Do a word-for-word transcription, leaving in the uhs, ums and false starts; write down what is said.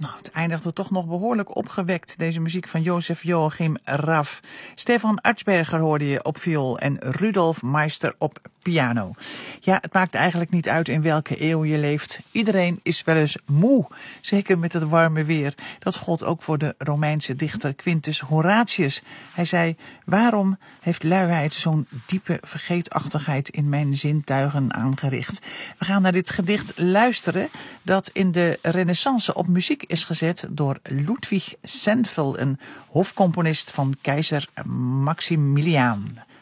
Nou, het eindigde toch nog behoorlijk opgewekt, deze muziek van Jozef Joachim Raff. Stefan Atzberger hoorde je op viool en Rudolf Meister op piano. Ja, het maakt eigenlijk niet uit in welke eeuw je leeft. Iedereen is wel eens moe, zeker met het warme weer. Dat gold ook voor de Romeinse dichter Quintus Horatius. Hij zei, waarom heeft luiheid zo'n diepe vergeetachtigheid in mijn zintuigen aangericht? We gaan naar dit gedicht luisteren dat in de Renaissance op muziek is gezet door Ludwig Sandfel, een hofcomponist van keizer Maximiliaan.